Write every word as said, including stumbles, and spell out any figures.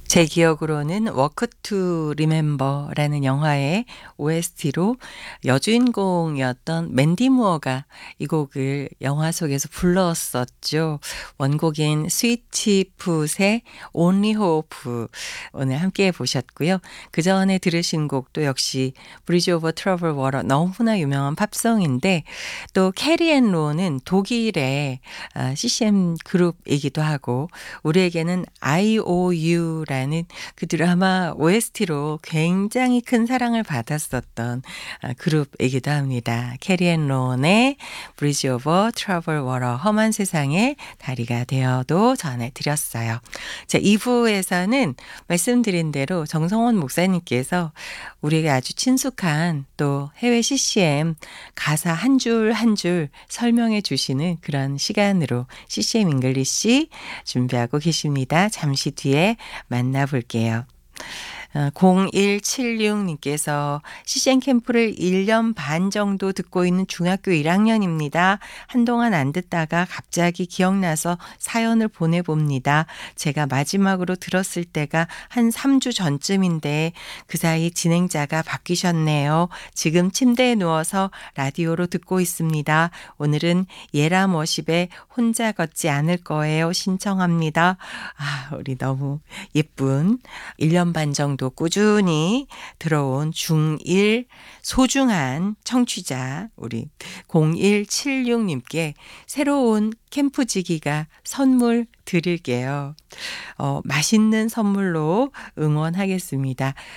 제 기억으로는 워크 투 리멤버라는 영화의 오에스티로 여주인공이었던 맨디 무어가 이 곡을 영화 속에서 불렀었죠. 원곡인 스위치 풋의 Only Hope 오늘 함께 보셨고요. 그전에 들으신 곡도 역시 브리지 오버 트러블 워터 너무나 유명한 팝송인데 또 캐리 앤 로는 독일의 아 씨씨엠 그룹이기도 하고 우리에게는 아이오유라는 그 드라마 오에스티로 굉장히 큰 사랑을 받았었던 아 그룹이기도 합니다. 캐리 앤 론의 브리지 오버 트러블 워터 험한 세상의 다리가 되어도 전해 드렸어요. 자 이 부에서는 말씀드린 대로 정성원 목사님께서 우리에게 아주 친숙한 또 해외 씨씨엠 가사 한 줄 한 줄 설명해 주시는 그런 시간으로 씨씨엠 잉글리시 준비하고 계십니다. 잠시 뒤에 만나볼게요. 어 공일칠육 님께서 씨씨엠 캠프를 일 년 반 정도 듣고 있는 중학교 일 학년입니다. 한동안 안 듣다가 갑자기 기억나서 사연을 보내봅니다. 제가 마지막으로 들었을 때가 한 삼 주 전쯤인데 그 사이 진행자가 바뀌셨네요. 지금 침대에 누워서 라디오로 듣고 있습니다. 오늘은 예람 워십의 혼자 걷지 않을 거예요 신청합니다. 아 우리 너무 예쁜 일 년 반 정도 꾸준히 들어온 중일 소중한 청취자 우리 공일칠육 님께 새로운 캠프지기가 선물 드릴게요. 어 맛있는 선물로 응원하겠습니다.